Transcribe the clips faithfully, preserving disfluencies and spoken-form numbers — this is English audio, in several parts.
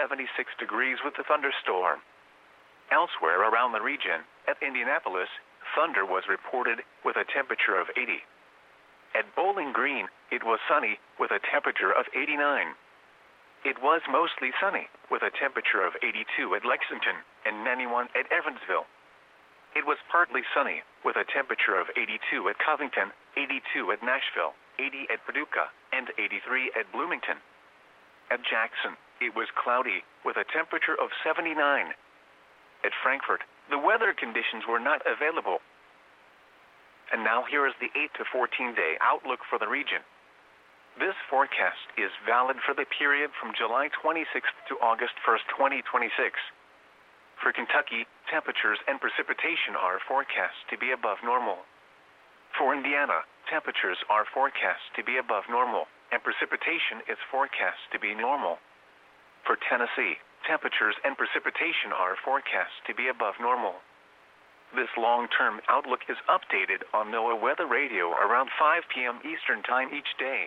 seventy-six degrees with a thunderstorm. Elsewhere around the region, at Indianapolis, thunder was reported with a temperature of eighty. At Bowling Green, it was sunny with a temperature of eighty-nine. It was mostly sunny with a temperature of eighty-two at Lexington and ninety-one at Evansville. It was partly sunny with a temperature of eighty-two at Covington, eighty-two at Nashville, eighty at Paducah, and eighty-three at Bloomington. At Jackson, it was cloudy with a temperature of seventy-nine. At Frankfort, the weather conditions were not available. And now here is the eight to fourteen day outlook for the region. This forecast is valid for the period from July twenty-sixth to August first, twenty twenty-six. For Kentucky, temperatures and precipitation are forecast to be above normal. For Indiana, temperatures are forecast to be above normal, and precipitation is forecast to be normal. For Tennessee, temperatures and precipitation are forecast to be above normal. This long-term outlook is updated on NOAA Weather Radio around five p m Eastern Time each day.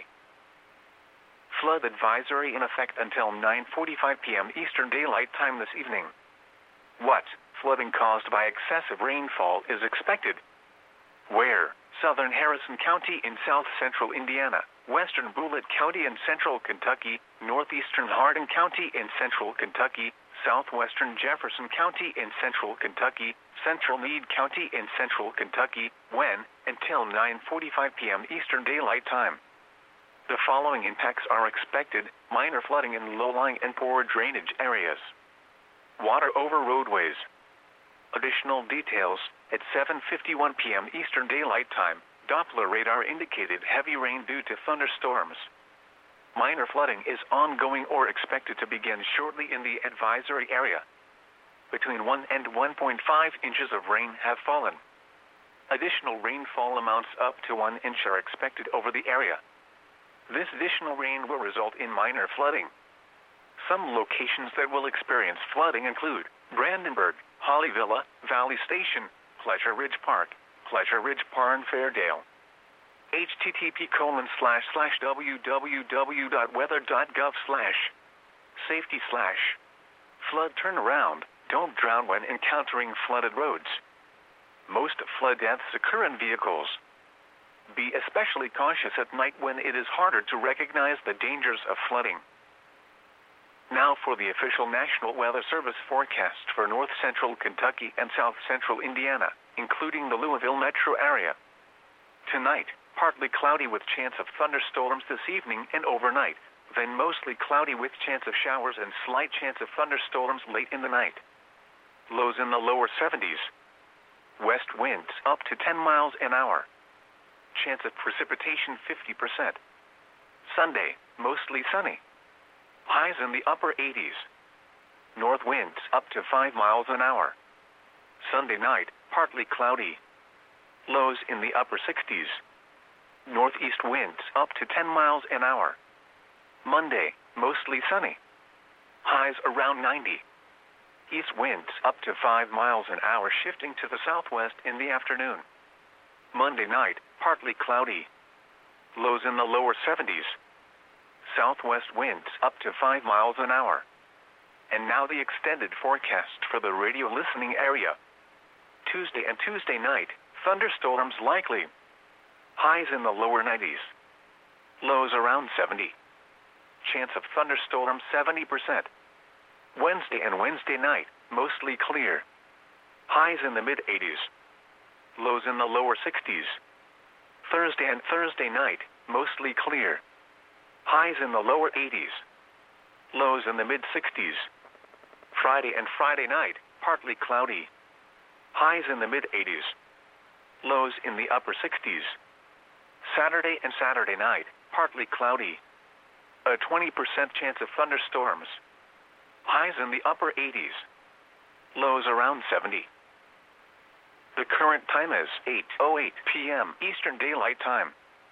Flood advisory in effect until nine forty-five p m Eastern Daylight Time this evening. What flooding caused by excessive rainfall is expected? Where? Southern Harrison County in south-central Indiana, western Bullitt County in central Kentucky, northeastern Hardin County in central Kentucky, southwestern Jefferson County in central Kentucky, central Meade County in central Kentucky, when? Until nine forty-five p m Eastern Daylight Time. The following impacts are expected: minor flooding in low-lying and poor drainage areas. Water over roadways. Additional details: at seven fifty-one p m Eastern Daylight Time, Doppler radar indicated heavy rain due to thunderstorms. Minor flooding is ongoing or expected to begin shortly in the advisory area. Between one and one point five inches of rain have fallen. Additional rainfall amounts up to one inch are expected over the area. This additional rain will result in minor flooding. Some locations that will experience flooding include Brandenburg, Holly Villa, Valley Station, Pleasure Ridge Park, Pleasure Ridge Park, Fairdale. H T T P colon slash slash www dot weather dot gov slash safety slash flood turnaround. Don't drown when encountering flooded roads. Most flood deaths occur in vehicles. Be especially cautious at night when it is harder to recognize the dangers of flooding. Now for the official National Weather Service forecast for north central Kentucky and south central Indiana, including the Louisville metro area. Tonight, partly cloudy with chance of thunderstorms this evening and overnight, then mostly cloudy with chance of showers and slight chance of thunderstorms late in the night. Lows in the lower seventies. West winds up to ten miles an hour. Chance of precipitation fifty percent. Sunday, mostly sunny. Highs in the upper eighties. North winds up to five miles an hour. Sunday night, partly cloudy. Lows in the upper sixties. Northeast winds up to ten miles an hour. Monday, mostly sunny. Highs around ninety. East winds up to five miles an hour, shifting to the southwest in the afternoon. Monday night, partly cloudy. Lows in the lower seventies. Southwest winds up to five miles an hour. And now the extended forecast for the radio listening area. Tuesday and Tuesday night, thunderstorms likely. Highs in the lower nineties. Lows around seventy. Chance of thunderstorms seventy percent. Wednesday and Wednesday night, mostly clear. Highs in the mid-eighties. Lows in the lower sixties. Thursday and Thursday night, mostly clear. Highs in the lower eighties. Lows in the mid-sixties. Friday and Friday night, partly cloudy. Highs in the mid-eighties. Lows in the upper sixties. Saturday and Saturday night, partly cloudy. A twenty percent chance of thunderstorms. Highs in the upper eighties. Lows around seventy. The current time is eight oh eight p m Eastern Daylight Time.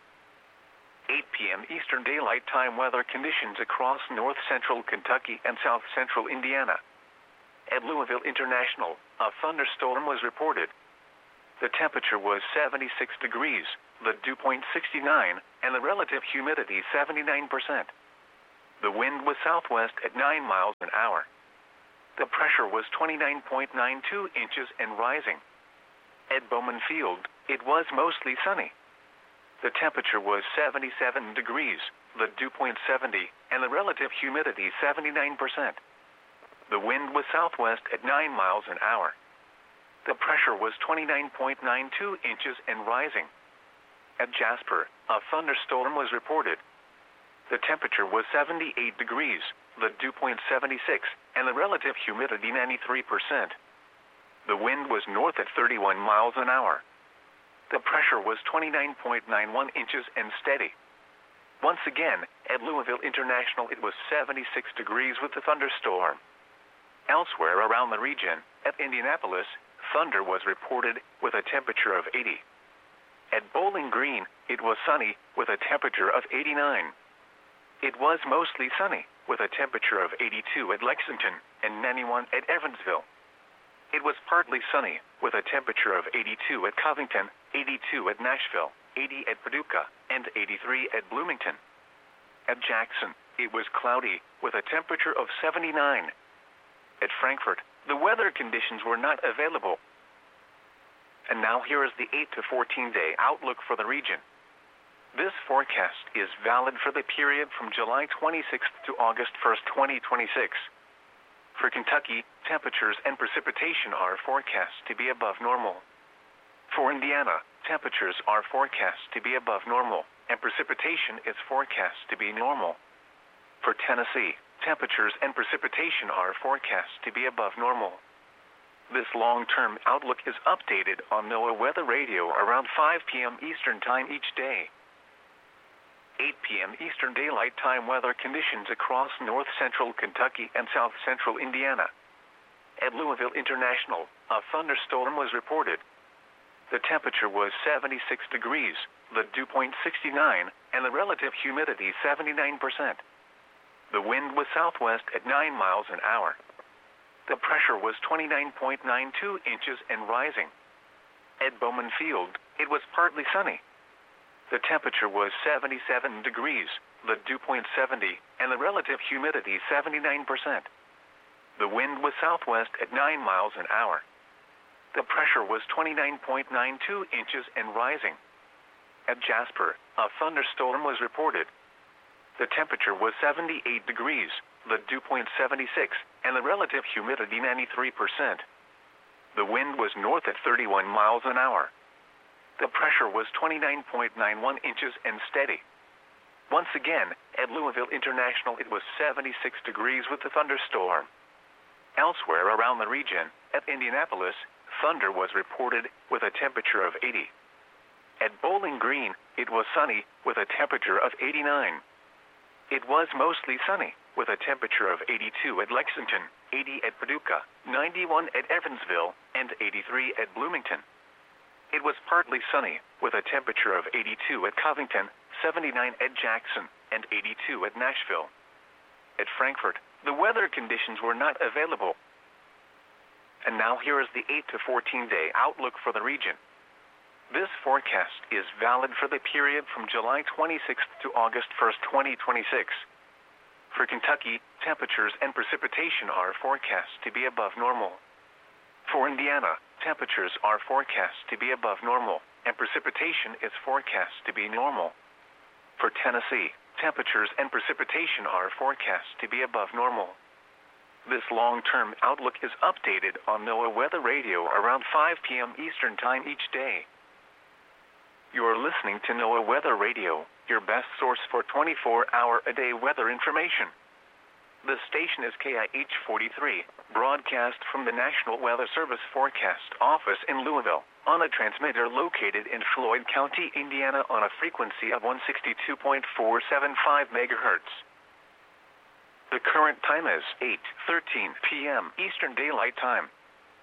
eight p m Eastern Daylight Time weather conditions across north central Kentucky and south central Indiana. At Louisville International, a thunderstorm was reported. The temperature was seventy-six degrees, the dew point sixty-nine, and the relative humidity seventy-nine percent. The wind was southwest at nine miles an hour. The pressure was twenty-nine point nine two inches and rising. At Bowman Field, it was mostly sunny. The temperature was seventy-seven degrees, the dew point seventy, and the relative humidity seventy-nine percent. The wind was southwest at nine miles an hour. The pressure was twenty-nine point nine two inches and rising. At Jasper, a thunderstorm was reported. The temperature was seventy-eight degrees, the dew point seventy-six, and the relative humidity ninety-three percent. The wind was north at thirty-one miles an hour. The pressure was twenty-nine point nine one inches and steady. Once again, at Louisville International it was seventy-six degrees with the thunderstorm. Elsewhere around the region, at Indianapolis, thunder was reported with a temperature of eighty. At Bowling Green, it was sunny with a temperature of eighty-nine. It was mostly sunny with a temperature of eighty-two at Lexington and ninety-one at Evansville. It was partly sunny with a temperature of eighty-two at Covington, eighty-two at Nashville, eighty at Paducah, and eighty-three at Bloomington. At Jackson, it was cloudy with a temperature of seventy-nine. At Frankfort, the weather conditions were not available. And now here is the eight to fourteen day outlook for the region. This forecast is valid for the period from July twenty-sixth to August first, twenty twenty-six. For Kentucky, temperatures and precipitation are forecast to be above normal. For Indiana, temperatures are forecast to be above normal, and precipitation is forecast to be normal. For Tennessee, temperatures and precipitation are forecast to be above normal. This long-term outlook is updated on NOAA Weather Radio around five p m Eastern Time each day. eight p m Eastern Daylight Time weather conditions across north-central Kentucky and south-central Indiana. At Louisville International, a thunderstorm was reported. The temperature was seventy-six degrees, the dew point sixty-nine, and the relative humidity seventy-nine percent. The wind was southwest at nine miles an hour. The pressure was twenty-nine point nine two inches and rising. At Bowman Field, it was partly sunny. The temperature was seventy-seven degrees, the dew point seventy, and the relative humidity seventy-nine percent. The wind was southwest at nine miles an hour. The pressure was twenty-nine point nine two inches and rising. At Jasper, a thunderstorm was reported. The temperature was seventy-eight degrees, the dew point seventy-six, and the relative humidity ninety-three percent. The wind was north at thirty-one miles an hour. The pressure was twenty-nine point nine one inches and steady. Once again, at Louisville International it was seventy-six degrees with the thunderstorm. Elsewhere around the region, at Indianapolis, thunder was reported with a temperature of eighty. At Bowling Green, it was sunny with a temperature of eighty-nine. It was mostly sunny with a temperature of eighty-two at Lexington, eighty at Paducah, ninety-one at Evansville, and eighty-three at Bloomington. It was partly sunny with a temperature of eighty-two at Covington, seventy-nine at Jackson, and eighty-two at Nashville. At Frankfort, the weather conditions were not available. And now here is the eight to fourteen day outlook for the region. This forecast is valid for the period from July twenty-sixth to August first, twenty twenty-six. For Kentucky, temperatures and precipitation are forecast to be above normal. For Indiana, temperatures are forecast to be above normal, and precipitation is forecast to be normal. For Tennessee, temperatures and precipitation are forecast to be above normal. This long-term outlook is updated on NOAA Weather Radio around five p m Eastern Time each day. You are listening to NOAA Weather Radio, your best source for twenty-four hour a day weather information. The station is K I H forty-three, broadcast from the National Weather Service Forecast Office in Louisville, on a transmitter located in Floyd County, Indiana on a frequency of one sixty-two point four seven five megahertz. The current time is eight thirteen p m Eastern Daylight Time.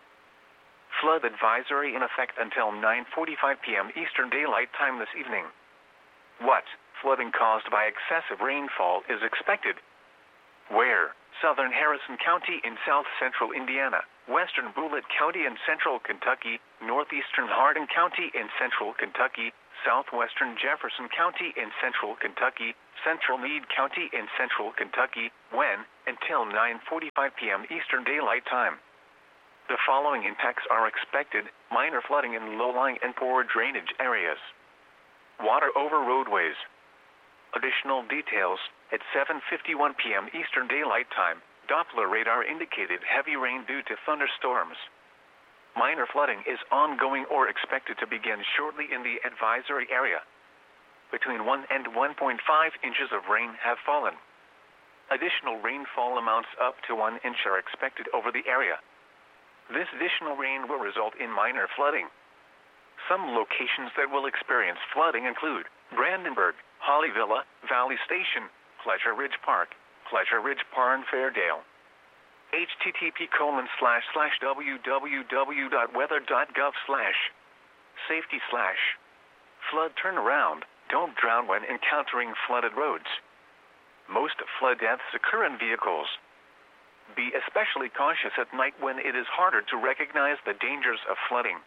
Flood advisory in effect until nine forty-five p m Eastern Daylight Time this evening. What flooding caused by excessive rainfall is expected? Where? Southern Harrison County in south-central Indiana, western Bullitt County in central Kentucky, northeastern Hardin County in central Kentucky, southwestern Jefferson County in central Kentucky, central Meade County in central Kentucky, when, until nine forty-five p m Eastern Daylight Time. The following impacts are expected: minor flooding in low-lying and poor drainage areas. Water over roadways. Additional details: at seven fifty-one p m Eastern Daylight Time, Doppler radar indicated heavy rain due to thunderstorms. Minor flooding is ongoing or expected to begin shortly in the advisory area. Between one and one point five inches of rain have fallen. Additional rainfall amounts up to one inch are expected over the area. This additional rain will result in minor flooding. Some locations that will experience flooding include Brandenburg, Holly Villa, Valley Station, Pleasure Ridge Park, Pleasure Ridge Park, Fairdale. H T T P colon slash slash www.weather.gov slash safety slash flood turnaround. Don't drown when encountering flooded roads. Most flood deaths occur in vehicles. Be especially cautious at night when it is harder to recognize the dangers of flooding.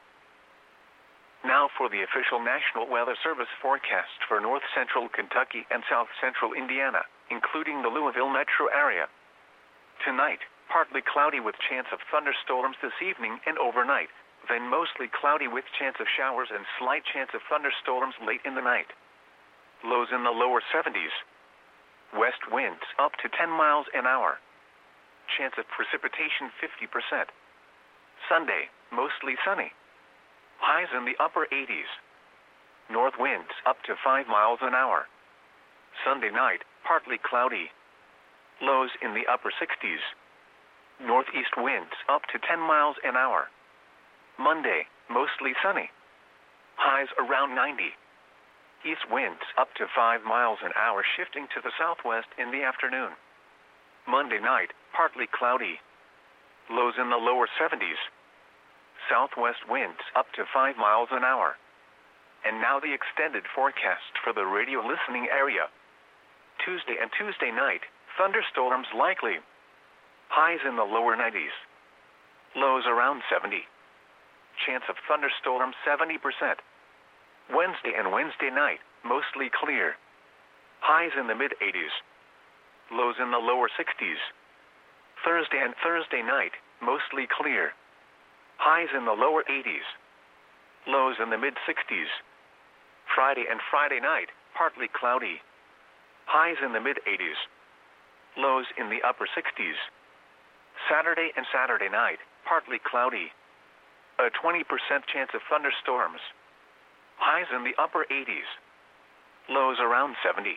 Now for the official National Weather Service forecast for north central Kentucky and south central Indiana, including the Louisville metro area. Tonight, partly cloudy with chance of thunderstorms this evening and overnight, then mostly cloudy with chance of showers and slight chance of thunderstorms late in the night. Lows in the lower seventies. West winds up to ten miles an hour. Chance of precipitation fifty percent. Sunday, mostly sunny. Highs in the upper eighties. North winds up to five miles an hour. Sunday night, partly cloudy. Lows in the upper sixties. Northeast winds up to ten miles an hour. Monday, mostly sunny. Highs around ninety. East winds up to five miles an hour, shifting to the southwest in the afternoon. Monday night, partly cloudy. Lows in the lower seventies. Southwest winds up to five miles an hour. And now the extended forecast for the radio listening area. Tuesday and Tuesday night, thunderstorms likely. Highs in the lower nineties. Lows around seventy. Chance of thunderstorms seventy percent. Wednesday and Wednesday night, mostly clear. Highs in the mid-eighties. Lows in the lower sixties. Thursday and Thursday night, mostly clear. Highs in the lower eighties. Lows in the mid-sixties. Friday and Friday night, partly cloudy. Highs in the mid-eighties. Lows in the upper sixties. Saturday and Saturday night, partly cloudy. A twenty percent chance of thunderstorms. Highs in the upper eighties. Lows around seventy.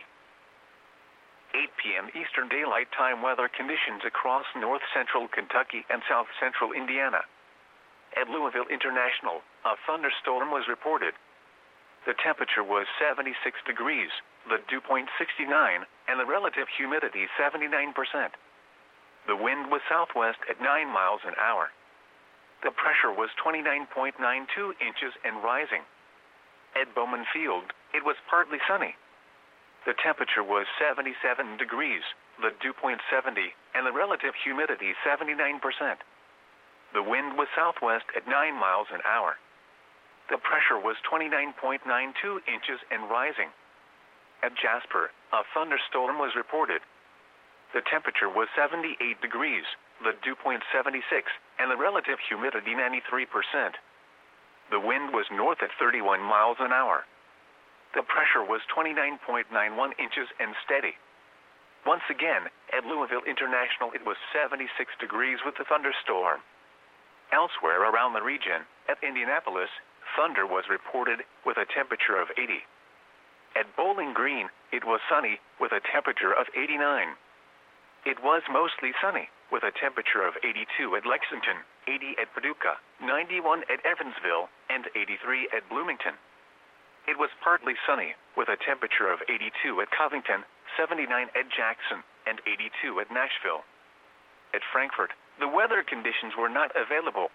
eight p m Eastern Daylight Time weather conditions across north central Kentucky and south central Indiana. At Louisville International, a thunderstorm was reported. The temperature was seventy-six degrees, the dew point sixty-nine, and the relative humidity seventy-nine percent. The wind was southwest at nine miles an hour. The pressure was twenty-nine point nine two inches and rising. At Bowman Field, it was partly sunny. The temperature was seventy-seven degrees, the dew point seventy, and the relative humidity seventy-nine percent. The wind was southwest at nine miles an hour. The pressure was twenty-nine point nine two inches and rising. At Jasper, a thunderstorm was reported. The temperature was seventy-eight degrees, the dew point seventy-six, and the relative humidity ninety-three percent. The wind was north at thirty-one miles an hour. The pressure was twenty-nine point nine one inches and steady. Once again, at Louisville International it was seventy-six degrees with the thunderstorm. Elsewhere around the region, at Indianapolis, thunder was reported with a temperature of eighty. At Bowling Green, it was sunny with a temperature of eighty-nine. It was mostly sunny with a temperature of eighty-two at Lexington, eighty at Paducah, ninety-one at Evansville, and eighty-three at Bloomington. It was partly sunny with a temperature of eighty-two at Covington, seventy-nine at Jackson, and eighty-two at Nashville. At Frankfort, the weather conditions were not available.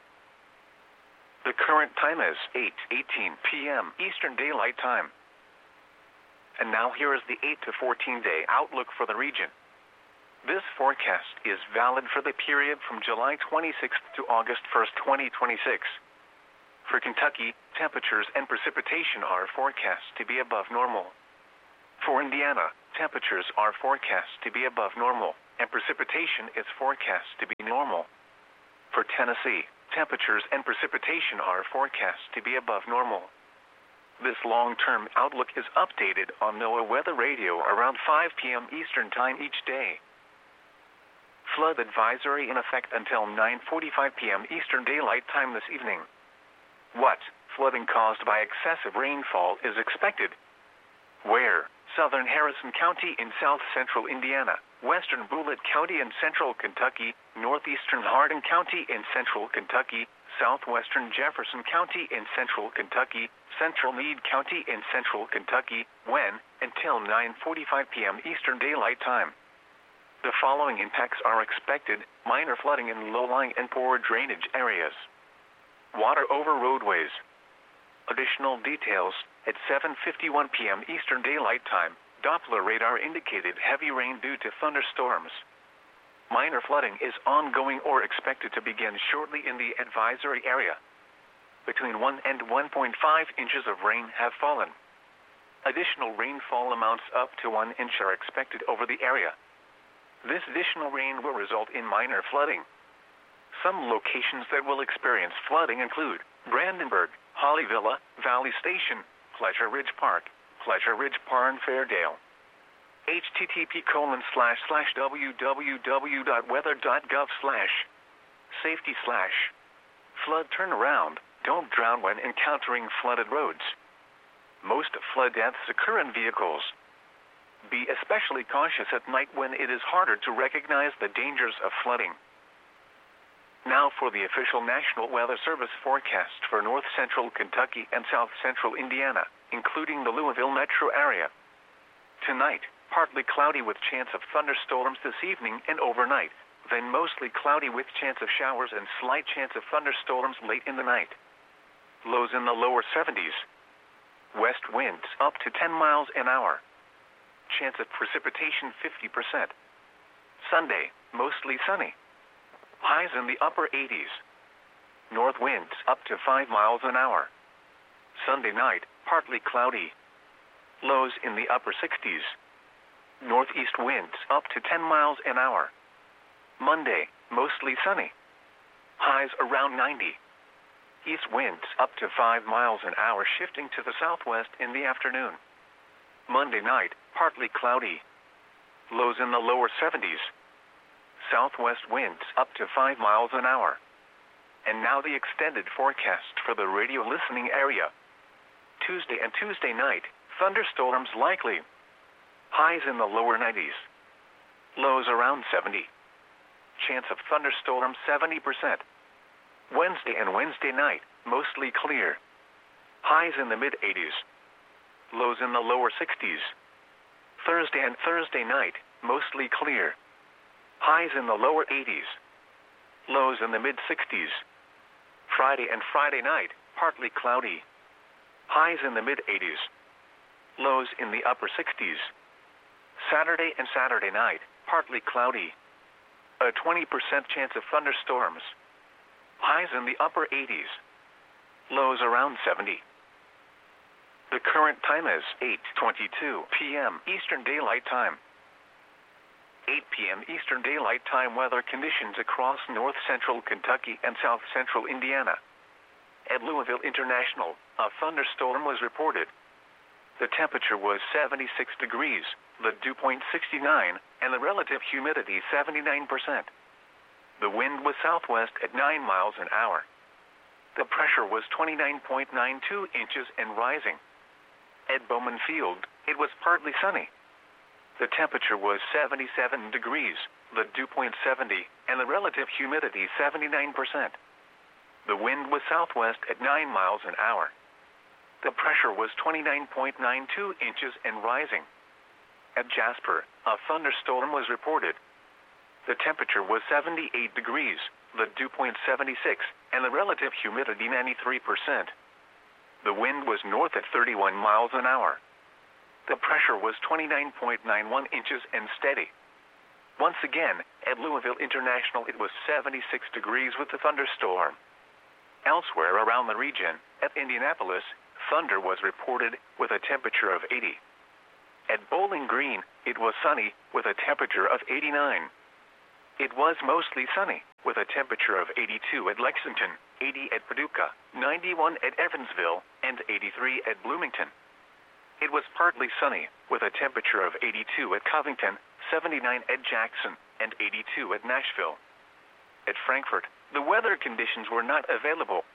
The current time is eight eighteen p m Eastern Daylight Time. And now here is the eight to fourteen day outlook for the region. This forecast is valid for the period from July twenty-sixth to August first, twenty twenty-six. For Kentucky, temperatures and precipitation are forecast to be above normal. For Indiana, temperatures are forecast to be above normal, and precipitation is forecast to be normal. For Tennessee, temperatures and precipitation are forecast to be above normal. This long-term outlook is updated on NOAA Weather Radio around five p m Eastern Time each day. Flood advisory in effect until nine forty-five p m Eastern Daylight Time this evening. What flooding caused by excessive rainfall is expected? Where? Southern Harrison County in south-central Indiana, western Bullitt County in central Kentucky, northeastern Hardin County in central Kentucky, southwestern Jefferson County in central Kentucky, central Meade County in central Kentucky, when? Until nine forty-five p m Eastern Daylight Time. The following impacts are expected: minor flooding in low-lying and poor drainage areas. Water over roadways. Additional details: at seven fifty-one p m Eastern Daylight Time, Doppler radar indicated heavy rain due to thunderstorms. Minor flooding is ongoing or expected to begin shortly in the advisory area. Between one and one point five inches of rain have fallen. Additional rainfall amounts up to one inch are expected over the area. This additional rain will result in minor flooding. Some locations that will experience flooding include Brandenburg, Holly Villa, Valley Station, Pleasure Ridge Park, Pleasure Ridge Park, Fairdale. H T T P colon slash slash www dot weather dot gov slash safety slash flood turnaround. Don't drown when encountering flooded roads. Most flood deaths occur in vehicles. Be especially cautious at night when it is harder to recognize the dangers of flooding. Now for the official National Weather Service forecast for north central Kentucky and south central Indiana, including the Louisville metro area. Tonight, partly cloudy with chance of thunderstorms this evening and overnight, then mostly cloudy with chance of showers and slight chance of thunderstorms late in the night. Lows in the lower seventies. West winds up to ten miles an hour. Chance of precipitation fifty percent. Sunday, mostly sunny. Highs in the upper eighties. North winds up to five miles an hour. Sunday night, partly cloudy. Lows in the upper sixties. Northeast winds up to ten miles an hour. Monday, mostly sunny. Highs around ninety. East winds up to five miles an hour shifting to the southwest in the afternoon. Monday night, partly cloudy. Lows in the lower seventies. Southwest winds up to five miles an hour. And now the extended forecast for the radio listening area. Tuesday and Tuesday night, thunderstorms likely. Highs in the lower nineties. Lows around seventy. Chance of thunderstorms seventy percent. Wednesday and Wednesday night, mostly clear. Highs in the mid eighties. Lows in the lower sixties. Thursday and Thursday night, mostly clear. Highs in the lower eighties. Lows in the mid sixties. Friday and Friday night, partly cloudy. Highs in the mid eighties. Lows in the upper sixties. Saturday and Saturday night, partly cloudy. A twenty percent chance of thunderstorms. Highs in the upper eighties. Lows around seventy. The current time is eight twenty-two p m Eastern Daylight Time. eight p m Eastern Daylight Time weather conditions across north central Kentucky and south central Indiana. At Louisville International, a thunderstorm was reported. The temperature was seventy-six degrees, the dew point sixty-nine, and the relative humidity seventy-nine percent. The wind was southwest at nine miles an hour. The pressure was twenty-nine point nine two inches and rising. At Bowman Field, it was partly sunny. The temperature was seventy-seven degrees, the dew point seventy, and the relative humidity seventy-nine percent. The wind was southwest at nine miles an hour. The pressure was twenty-nine point nine two inches and rising. At Jasper, a thunderstorm was reported. The temperature was seventy-eight degrees, the dew point seventy-six, and the relative humidity ninety-three percent. The wind was north at thirty-one miles an hour. The pressure was twenty-nine point nine one inches and steady. Once again, at Louisville International it was seventy-six degrees with a thunderstorm. Elsewhere around the region, at Indianapolis, thunder was reported with a temperature of eighty. At Bowling Green, it was sunny with a temperature of eighty-nine. It was mostly sunny with a temperature of eighty-two at Lexington, eighty at Paducah, ninety-one at Evansville, and eighty-three at Bloomington. It was partly sunny with a temperature of eighty-two at Covington, seventy-nine at Jackson, and eighty-two at Nashville. At Frankfort, the weather conditions were not available